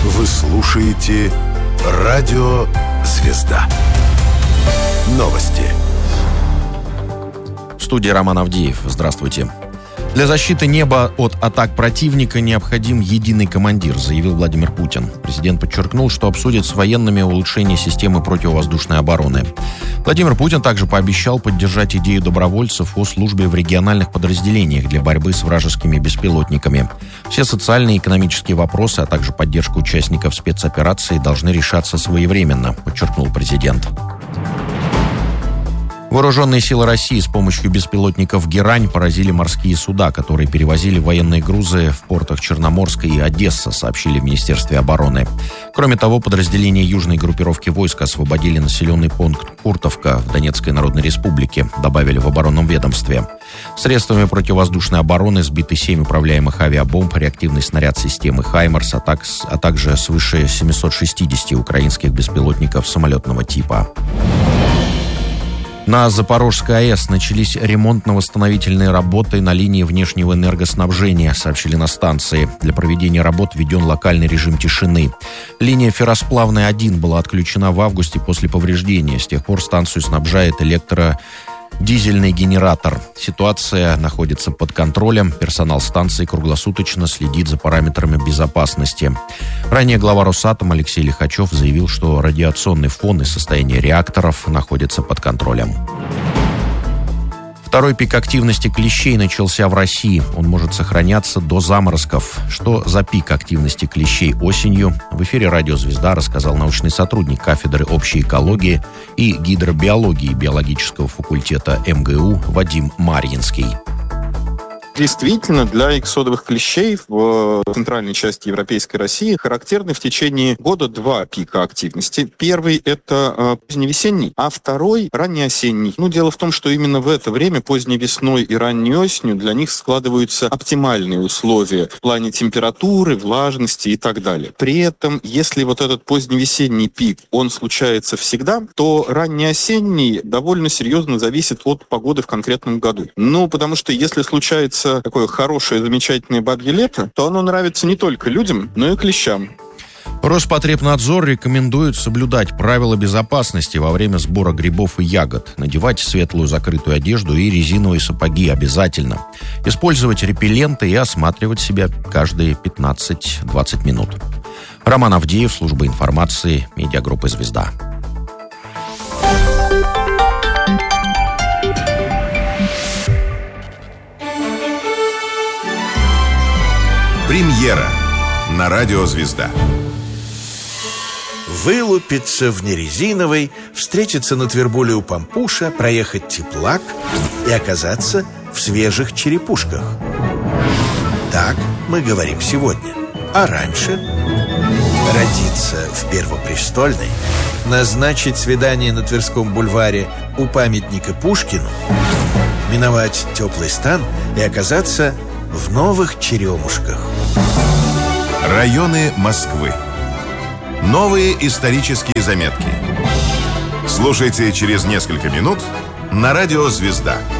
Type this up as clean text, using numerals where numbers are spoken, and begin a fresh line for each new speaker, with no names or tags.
Вы слушаете «Радио Звезда». Новости.
В студии Роман Авдеев. Здравствуйте. Для защиты неба от атак противника необходим единый командир, заявил Владимир Путин. Президент подчеркнул, что обсудит с военными улучшение системы противовоздушной обороны. Владимир Путин также пообещал поддержать идею добровольцев о службе в региональных подразделениях для борьбы с вражескими беспилотниками. Все социальные и экономические вопросы, а также поддержка участников спецоперации должны решаться своевременно, подчеркнул президент. Вооруженные силы России с помощью беспилотников «Герань» поразили морские суда, которые перевозили военные грузы в портах Черноморска и Одесса, сообщили в Министерстве обороны. Кроме того, подразделения южной группировки войск освободили населенный пункт Куртовка в Донецкой Народной Республике, добавили в оборонном ведомстве. Средствами противовоздушной обороны сбиты 7 управляемых авиабомб, реактивный снаряд системы «Хаймарс», а также свыше 760 украинских беспилотников самолетного типа. На Запорожской АЭС начались ремонтно-восстановительные работы на линии внешнего энергоснабжения, сообщили на станции. Для проведения работ введен локальный режим тишины. Линия Ферросплавная-1 была отключена в августе после повреждения. С тех пор станцию снабжает дизельный генератор. Ситуация находится под контролем. Персонал станции круглосуточно следит за параметрами безопасности. Ранее глава Росатома Алексей Лихачев заявил, что радиационный фон и состояние реакторов находятся под контролем. Второй пик активности клещей начался в России. Он может сохраняться до заморозков. Что за пик активности клещей осенью? В эфире «Радио Звезда» рассказал научный сотрудник кафедры общей экологии и гидробиологии биологического факультета МГУ Вадим Марьинский.
Действительно, для иксодовых клещей в центральной части Европейской России характерны в течение года 2 пика активности. Первый – это поздневесенний, а второй – раннеосенний. Дело в том, что именно в это время, поздней весной и ранней осенью, для них складываются оптимальные условия в плане температуры, влажности и так далее. При этом, если вот этот поздневесенний пик, он случается всегда, то раннеосенний довольно серьезно зависит от погоды в конкретном году. Потому что если случается такое хорошее, замечательное бабье лето, то оно нравится не только людям, но и клещам.
Роспотребнадзор рекомендует соблюдать правила безопасности во время сбора грибов и ягод, надевать светлую закрытую одежду и резиновые сапоги обязательно, использовать репелленты и осматривать себя каждые 15-20 минут. Роман Авдеев, служба информации, медиагруппы «Звезда».
Премьера на радио «Звезда».
Вылупиться в нерезиновой, встретиться на Твербуле у Пампуша, проехать Теплак и оказаться в свежих черепушках. Так мы говорим сегодня. А раньше родиться в Первопрестольной, назначить свидание на Тверском бульваре у памятника Пушкину, миновать Теплый стан и оказаться в Новых Черемушках.
Районы Москвы. Новые исторические заметки. Слушайте через несколько минут на радио «Звезда».